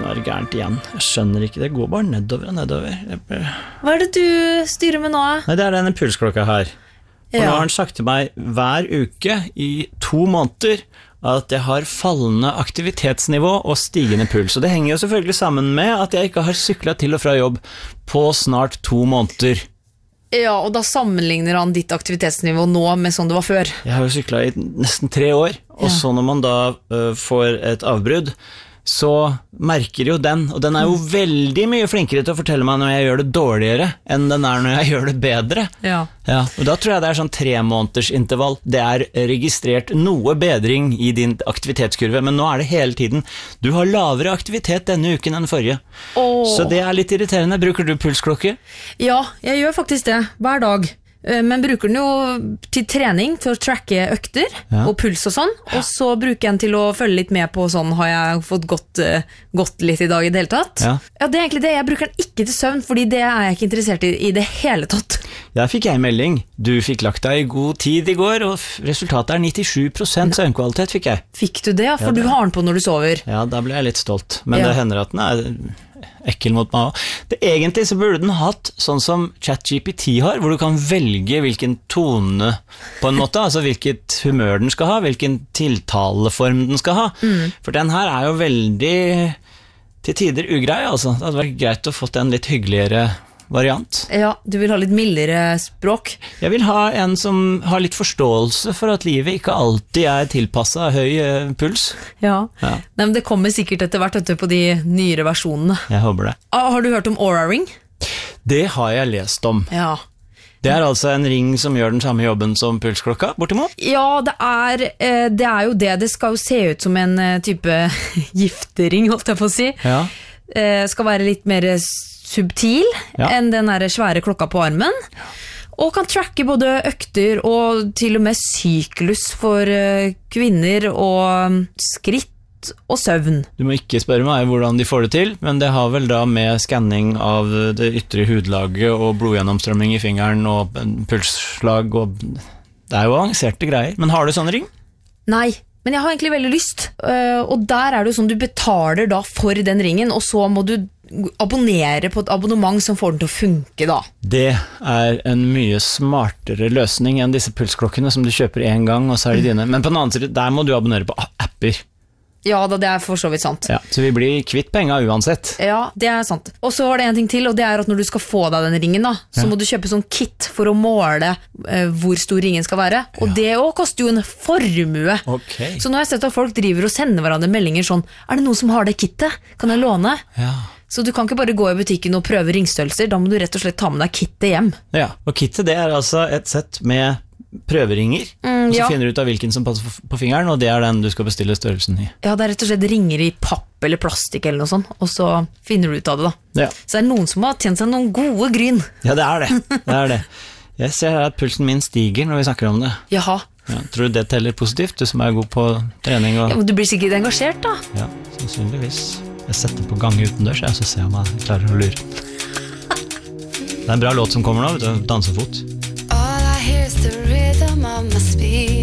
nå det gærent igjen. Jeg skjønner ikke, det går bare nedover og nedover. Hva det du styrer med nå? Nei, det denne pulsklokka her. Og nå har han sagt til meg hver uke i 2 måneder at jeg har fallende aktivitetsnivå og stigende puls. Og det henger jo selvfølgelig sammen med at jeg ikke har syklet til og fra jobb på snart 2 måneder. Ja, og da sammenligner han ditt aktivitetsnivå nå med sånn det var før. Jeg har jo syklet i nesten 3 år, og så når man da får et avbrudd, så merker jo den, og den jo veldig mye flinkere til å fortelle meg når jeg gjør det dårligere enn den når jeg gjør det bedre. Ja. Ja, og da tror jeg det sånn 3 måneders intervall. Det registrert noe bedring i din aktivitetskurve, men nå det hele tiden. Du har lavere aktivitet denne uken enn forrige. Så det litt irriterende. Bruker du pulsklokke? Ja, jeg gjør faktisk det hver dag. Men bruker den jo til trening, til å tracke økter og puls og sånn, og så bruker jeg den til å følge litt med på sånn, har jeg fått gått litt i dag i det hele tatt? Ja, det egentlig det. Jeg bruker den ikke til søvn, fordi det jeg ikke interessert i det hele tatt. Der fikk jeg melding. Du fikk lagt deg i god tid i går, og resultatet 97% søvnkvalitet fikk jeg. Fikk du det? For du har den på når du sover. Ja, da ble jeg litt stolt. Men det hender at den ekkel mot meg også. Egentlig så burde den hatt sånn som ChatGPT har, hvor du kan velge hvilken tone på en måte, altså hvilket humør den skal ha, hvilken tiltaleform den skal ha. For den her jo veldig til tider ugrei, altså. Det hadde vært greit å fått en litt hyggeligere variant. Ja, du vil ha litt mildere språk. Jeg vil ha en som har litt forståelse for at livet ikke alltid tilpasset høy puls. Ja. Nei, men det kommer sikkert etter hvert på de nyere versjonene. Jeg håper det. Har du hørt om Oura Ring? Det har jeg lest om. Ja. Det altså en ring som gjør den samme jobben som pulsklokka, bortimot? Ja, det jo det. Det skal jo se ut som en type giftering, holdt jeg på å si. Ja. Skal være litt mer subtil enn den der svære klokka på armen, og kan tracke både økter og til og med syklus for kvinner og skritt og søvn. Du må ikke spørre meg hvordan de får det til, men det har vel da med skanning av det ytre hudlaget og blodgjennomstrømming i fingeren og pulsslag, og det jo avanserte greier. Men har du sånn ring? Nei. Men jeg har egentlig veldig lyst, og der det jo sånn du betaler da for den ringen, og så må du abonnere på et abonnement som får den til å funke da. Det en mye smartere løsning enn disse pulsklokkene som du kjøper en gang, og så de dine. Men på den andre siden, der må du abonnere på apper. Ja, det for så vidt sant. Ja, så vi blir kvitt penger uansett. Ja, det sant. Og så det en ting til, og det at når du skal få deg den ringen da, så må du kjøpe sånn kit for å måle hvor stor ringen skal være. Og det også koster jo en formue. Okay. Så nå har jeg sett at folk driver og sender hverandre meldinger sånn, det noen som har det kittet? Kan jeg låne? Ja. Så du kan ikke bare gå i butikken og prøve ringstørrelser, da må du rett og slett ta med deg kittet hjem. Ja, og kittet det altså et sett med prøveringer, og så finner du ut av hvilken som passer på fingeren, og det den du skal bestille størrelsen i. Ja, det rett og slett ringer i papp eller plastikk eller noe sånt, og så finner du ut av det da. Ja. Så det noen som har tjent seg noen gode gryn. Ja, det det. Det det. Jeg ser at pulsen min stiger når vi snakker om det. Jaha. Ja, tror du det teller positivt, du som god på trening? Og... Ja, men du blir sikkert engasjert da. Ja, sannsynligvis. Jeg setter på gang utendørs, så ser jeg om jeg klarer å lure. Det en bra låt som kommer nå, vet du, Dansefot. All I hear is the rhythm of my speech.